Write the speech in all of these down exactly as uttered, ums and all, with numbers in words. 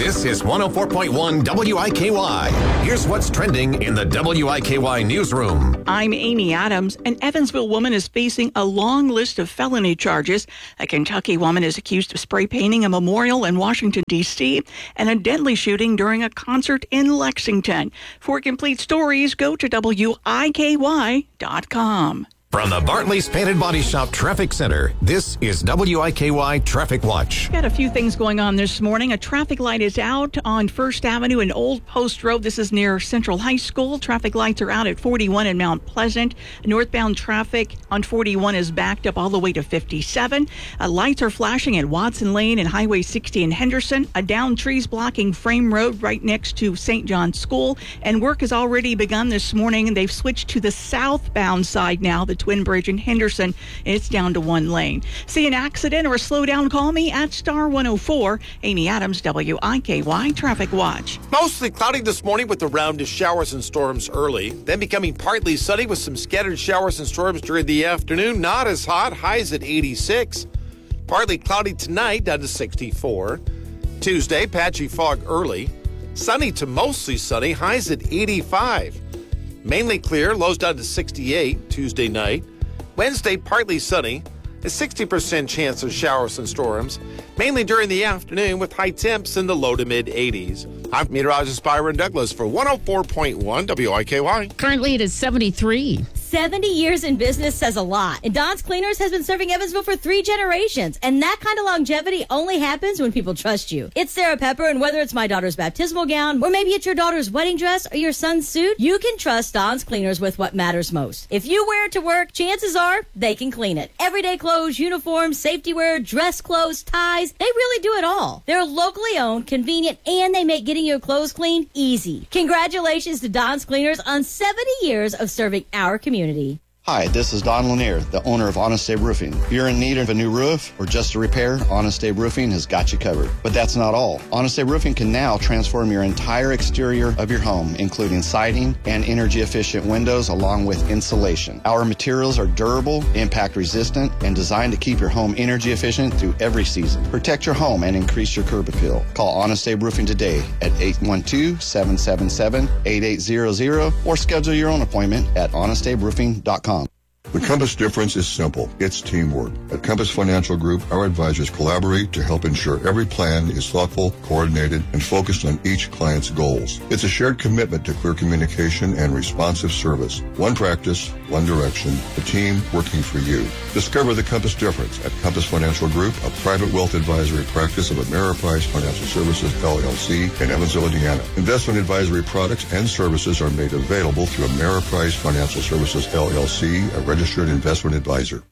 This is one oh four point one W I K Y. Here's what's trending in the W I K Y newsroom. I'm Amy Adams. An Evansville woman is facing a long list of felony charges. A Kentucky woman is accused of spray painting a memorial in Washington, D C, and a deadly shooting during a concert in Lexington. For complete stories, go to W I K Y dot com. From the Bartley's Painted Body Shop Traffic Center, this is W I K Y Traffic Watch. Got a few things going on this morning. A traffic light is out on First Avenue and Old Post Road. This is near Central High School. Traffic lights are out at forty-one in Mount Pleasant. Northbound traffic on forty-one is backed up all the way to fifty-seven. Uh, lights are flashing at Watson Lane and Highway sixty in Henderson. A downed trees blocking Frame Road right next to Saint John's School. And work has already begun this morning, and they've switched to the southbound side now, the Twin Bridge in Henderson, and it's down to one lane. See an accident or a slowdown, call me at star one oh four. Amy Adams, W I K Y Traffic Watch. Mostly cloudy this morning with a round of showers and storms early, then becoming partly sunny with some scattered showers and storms during the afternoon. Not as hot, highs at eighty-six. Partly cloudy tonight, down to sixty-four. Tuesday, patchy fog early. Sunny to mostly sunny, highs at eighty-five. Mainly clear, lows down to sixty-eight Tuesday night. Wednesday, partly sunny, a sixty percent chance of showers and storms, mainly during the afternoon with high temps in the low to mid eighties. I'm meteorologist Byron Douglas for one oh four point one W I K Y. Currently, it is seventy-three. seventy years in business says a lot. And Don's Cleaners has been serving Evansville for three generations. And that kind of longevity only happens when people trust you. It's Sarah Pepper, and whether it's my daughter's baptismal gown, or maybe it's your daughter's wedding dress, or your son's suit, you can trust Don's Cleaners with what matters most. If you wear it to work, chances are they can clean it. Everyday clothes, uniforms, safety wear, dress clothes, ties, they really do it all. They're locally owned, convenient, and they make getting your clothes clean easy. Congratulations to Don's Cleaners on seventy years of serving our community. Hi, this is Don Lanier, the owner of Honest Abe Roofing. If you're in need of a new roof or just a repair, Honest Abe Roofing has got you covered. But that's not all. Honest Abe Roofing can now transform your entire exterior of your home, including siding and energy-efficient windows along with insulation. Our materials are durable, impact-resistant, and designed to keep your home energy-efficient through every season. Protect your home and increase your curb appeal. Call Honest Abe Roofing today at eight one two, seven seven seven, eight eight zero zero or schedule your own appointment at honest abe roofing dot com. The Compass difference is simple. It's teamwork. At Compass Financial Group, our advisors collaborate to help ensure every plan is thoughtful, coordinated, and focused on each client's goals. It's a shared commitment to clear communication and responsive service. One practice, one direction, a team working for you. Discover the Compass difference at Compass Financial Group, a private wealth advisory practice of Ameriprise Financial Services, L L C, in Evansville, Indiana. Investment advisory products and services are made available through Ameriprise Financial Services, L L C, a registered investment advisor.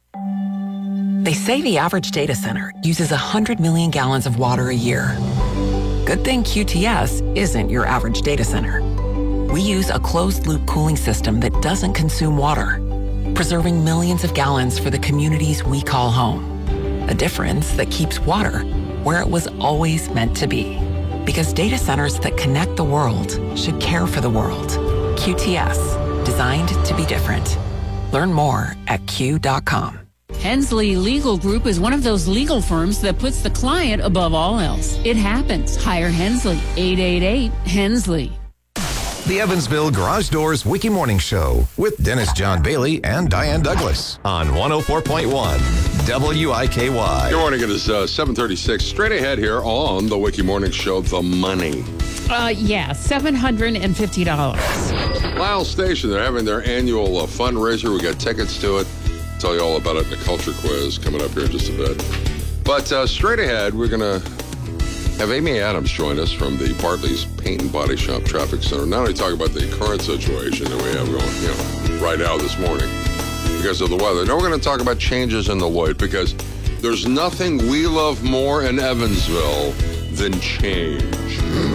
They say the average data center uses one hundred million gallons of water a year. Good thing Q T S isn't your average data center. We use a closed-loop cooling system that doesn't consume water, preserving millions of gallons for the communities we call home. A difference that keeps water where it was always meant to be. Because data centers that connect the world should care for the world. Q T S, designed to be different. Learn more at Q dot com. Hensley Legal Group is one of those legal firms that puts the client above all else. It happens. Hire Hensley. eight eight eight, Hensley. The Evansville Garage Doors Wiki Morning Show with Dennis John Bailey and Diane Douglas on one oh four point one W I K Y. Good morning. It is uh, seven thirty-six. Straight ahead here on the Wiki Morning Show, the money. Uh, yeah, seven hundred fifty dollars. Lyle Station, they're having their annual uh, fundraiser. We got tickets to it. I'll tell you all about it in a culture quiz coming up here in just a bit. But uh, straight ahead, we're going to have Amy Adams join us from the Bartley's Paint and Body Shop Traffic Center. Not only talk about the current situation that we have going, you know, right now this morning because of the weather. Now we're going to talk about changes in the Lloyd, because there's nothing we love more in Evansville than change.